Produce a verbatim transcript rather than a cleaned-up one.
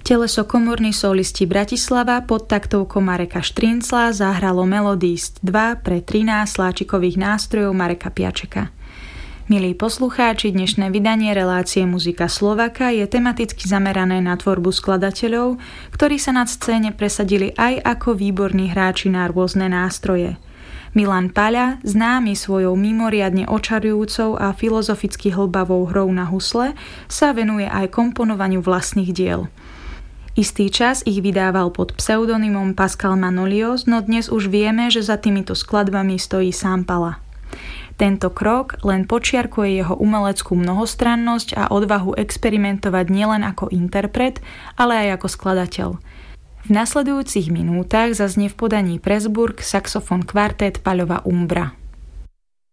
Teleso komorní solisti Bratislava pod taktovkou Mareka Štrincla zahralo Melodies dva pre trinásť sláčikových nástrojov Mareka Piačeka. Milí poslucháči, dnešné vydanie relácie Muzika Slováka je tematicky zamerané na tvorbu skladateľov, ktorí sa na scéne presadili aj ako výborní hráči na rôzne nástroje. Milan Paľa, známy svojou mimoriadne očarujúcou a filozoficky hlbavou hrou na husle, sa venuje aj komponovaniu vlastných diel. Istý čas ich vydával pod pseudonymom Pascal Manolios, no dnes už vieme, že za týmito skladbami stojí sám Pala. Tento krok len počiarkuje jeho umeleckú mnohostrannosť a odvahu experimentovať nielen ako interpret, ale aj ako skladateľ. V nasledujúcich minútach zaznie v podaní Pressburg saxofón kvartét Paľova Umbra.